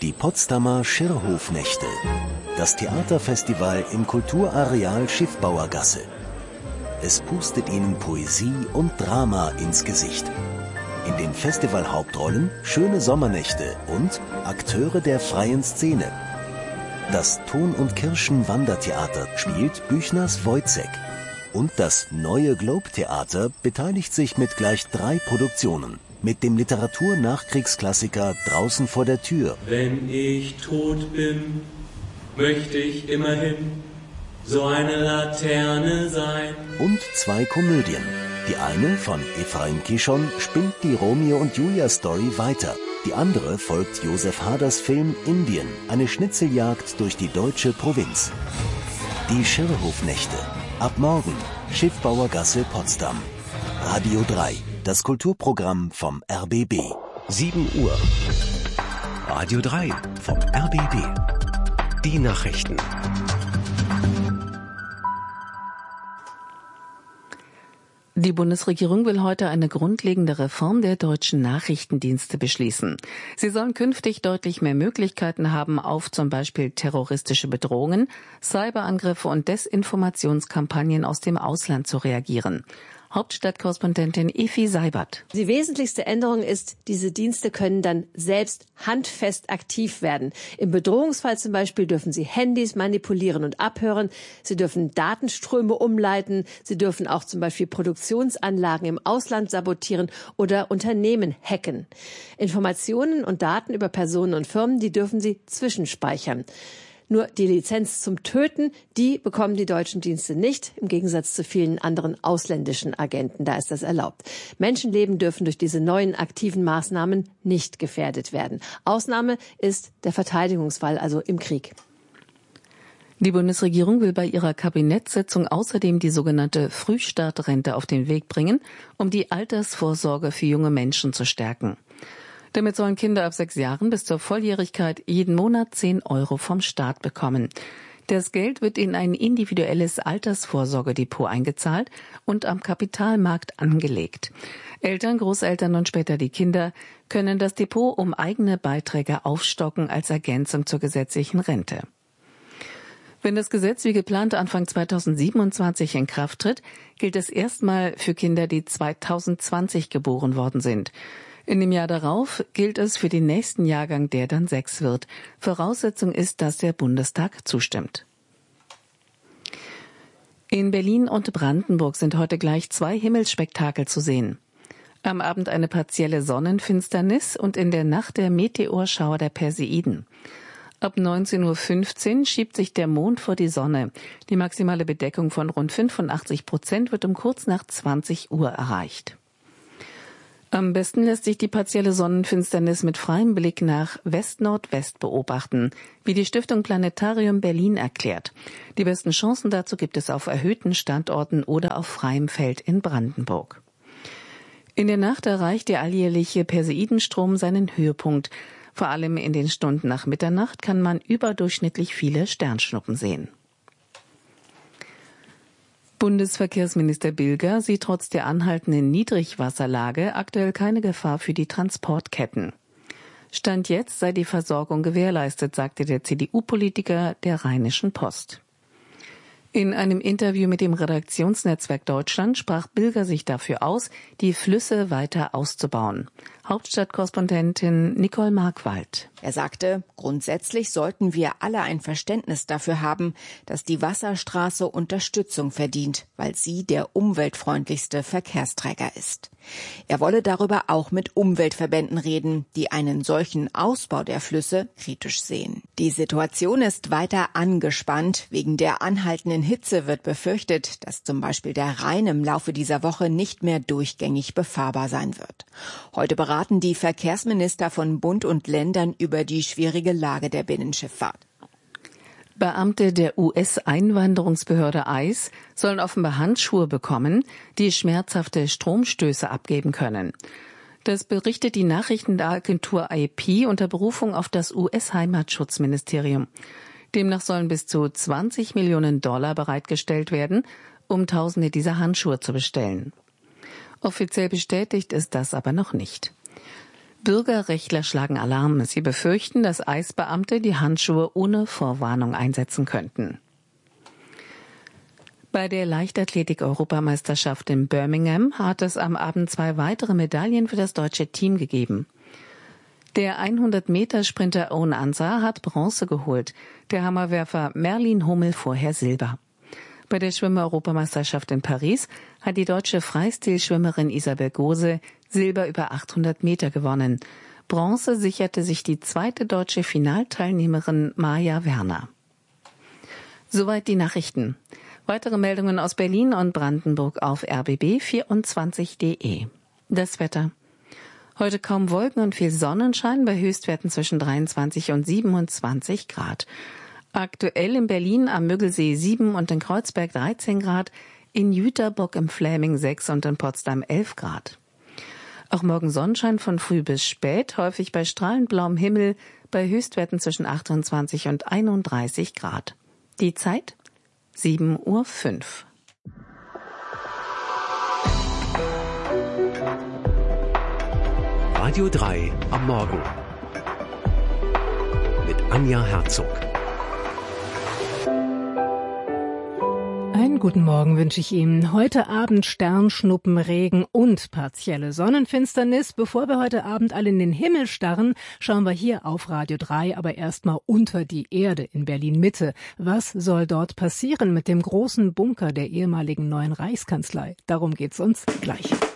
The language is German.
Die Potsdamer Schirrhofnächte. Das Theaterfestival im Kulturareal Schiffbauergasse. Es pustet Ihnen Poesie und Drama ins Gesicht. In den Festivalhauptrollen schöne Sommernächte und Akteure der freien Szene. Das Ton- und Kirschen-Wandertheater spielt Büchners Wojzeck. Und das Neue Globe-Theater beteiligt sich mit gleich 3 Produktionen. Mit dem Literatur-Nachkriegsklassiker Draußen vor der Tür. Wenn ich tot bin, möchte ich immerhin so eine Laterne sein. Und 2 Komödien. Die eine von Ephraim Kishon spinnt die Romeo und Julia Story weiter. Die andere folgt Josef Haders Film Indien, eine Schnitzeljagd durch die deutsche Provinz. Die Schirrhofnächte. Ab morgen, Schiffbauergasse Potsdam. Radio 3, das Kulturprogramm vom RBB. 7 Uhr. Radio 3 vom RBB. Die Nachrichten. Die Bundesregierung will heute eine grundlegende Reform der deutschen Nachrichtendienste beschließen. Sie sollen künftig deutlich mehr Möglichkeiten haben, auf zum Beispiel terroristische Bedrohungen, Cyberangriffe und Desinformationskampagnen aus dem Ausland zu reagieren. Hauptstadtkorrespondentin Efi Seibert. Die wesentlichste Änderung ist, diese Dienste können dann selbst handfest aktiv werden. Im Bedrohungsfall zum Beispiel dürfen sie Handys manipulieren und abhören. Sie dürfen Datenströme umleiten. Sie dürfen auch zum Beispiel Produktionsanlagen im Ausland sabotieren oder Unternehmen hacken. Informationen und Daten über Personen und Firmen, die dürfen sie zwischenspeichern. Nur die Lizenz zum Töten, die bekommen die deutschen Dienste nicht, im Gegensatz zu vielen anderen ausländischen Agenten. Da ist das erlaubt. Menschenleben dürfen durch diese neuen aktiven Maßnahmen nicht gefährdet werden. Ausnahme ist der Verteidigungsfall, also im Krieg. Die Bundesregierung will bei ihrer Kabinettssitzung außerdem die sogenannte Frühstartrente auf den Weg bringen, um die Altersvorsorge für junge Menschen zu stärken. Damit sollen Kinder ab 6 Jahren bis zur Volljährigkeit jeden Monat 10 Euro vom Staat bekommen. Das Geld wird in ein individuelles Altersvorsorgedepot eingezahlt und am Kapitalmarkt angelegt. Eltern, Großeltern und später die Kinder können das Depot um eigene Beiträge aufstocken als Ergänzung zur gesetzlichen Rente. Wenn das Gesetz wie geplant Anfang 2027 in Kraft tritt, gilt es erstmal für Kinder, die 2020 geboren worden sind. In dem Jahr darauf gilt es für den nächsten Jahrgang, der dann 6 wird. Voraussetzung ist, dass der Bundestag zustimmt. In Berlin und Brandenburg sind heute gleich 2 Himmelsspektakel zu sehen. Am Abend eine partielle Sonnenfinsternis und in der Nacht der Meteorschauer der Perseiden. Ab 19:15 Uhr schiebt sich der Mond vor die Sonne. Die maximale Bedeckung von rund 85% wird um kurz nach 20 Uhr erreicht. Am besten lässt sich die partielle Sonnenfinsternis mit freiem Blick nach West-Nordwest beobachten, wie die Stiftung Planetarium Berlin erklärt. Die besten Chancen dazu gibt es auf erhöhten Standorten oder auf freiem Feld in Brandenburg. In der Nacht erreicht der alljährliche Perseidenstrom seinen Höhepunkt. Vor allem in den Stunden nach Mitternacht kann man überdurchschnittlich viele Sternschnuppen sehen. Bundesverkehrsminister Bilger sieht trotz der anhaltenden Niedrigwasserlage aktuell keine Gefahr für die Transportketten. Stand jetzt sei die Versorgung gewährleistet, sagte der CDU-Politiker der Rheinischen Post. In einem Interview mit dem Redaktionsnetzwerk Deutschland sprach Bilger sich dafür aus, die Flüsse weiter auszubauen. Hauptstadtkorrespondentin Nicole Markwald. Er sagte, grundsätzlich sollten wir alle ein Verständnis dafür haben, dass die Wasserstraße Unterstützung verdient, weil sie der umweltfreundlichste Verkehrsträger ist. Er wolle darüber auch mit Umweltverbänden reden, die einen solchen Ausbau der Flüsse kritisch sehen. Die Situation ist weiter angespannt. Wegen der anhaltenden Hitze wird befürchtet, dass zum Beispiel der Rhein im Laufe dieser Woche nicht mehr durchgängig befahrbar sein wird. Heute beraten die Verkehrsminister von Bund und Ländern über die schwierige Lage der Binnenschifffahrt. Beamte der US-Einwanderungsbehörde ICE sollen offenbar Handschuhe bekommen, die schmerzhafte Stromstöße abgeben können. Das berichtet die Nachrichtenagentur AP unter Berufung auf das US-Heimatschutzministerium. Demnach sollen bis zu $20 Millionen bereitgestellt werden, um Tausende dieser Handschuhe zu bestellen. Offiziell bestätigt ist das aber noch nicht. Bürgerrechtler schlagen Alarm. Sie befürchten, dass Eisbeamte die Handschuhe ohne Vorwarnung einsetzen könnten. Bei der Leichtathletik-Europameisterschaft in Birmingham hat es am Abend 2 weitere Medaillen für das deutsche Team gegeben. Der 100-Meter-Sprinter Owen Ansah hat Bronze geholt, der Hammerwerfer Merlin Hummel vorher Silber. Bei der Schwimmer-Europameisterschaft in Paris hat die deutsche Freistilschwimmerin Isabel Gose Silber über 800 Meter gewonnen. Bronze sicherte sich die zweite deutsche Finalteilnehmerin Maja Werner. Soweit die Nachrichten. Weitere Meldungen aus Berlin und Brandenburg auf rbb24.de. Das Wetter. Heute kaum Wolken und viel Sonnenschein bei Höchstwerten zwischen 23 und 27 Grad. Aktuell in Berlin am Müggelsee 7 und in Kreuzberg 13 Grad, in Jüterbock im Fläming 6 und in Potsdam 11 Grad. Auch morgen Sonnenschein von früh bis spät, häufig bei strahlend blauem Himmel, bei Höchstwerten zwischen 28 und 31 Grad. Die Zeit? 7:05 Uhr. Radio 3 am Morgen mit Anja Herzog. Einen guten Morgen wünsche ich Ihnen. Heute Abend Sternschnuppen, Regen und partielle Sonnenfinsternis. Bevor wir heute Abend alle in den Himmel starren, schauen wir hier auf Radio 3, aber erstmal unter die Erde in Berlin-Mitte. Was soll dort passieren mit dem großen Bunker der ehemaligen Neuen Reichskanzlei? Darum geht's uns gleich.